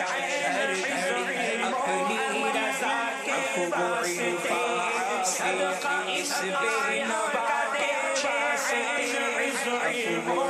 हर घड़ी अपनी रज़ा के वास्ते सदका इस बेनवा के वास्ते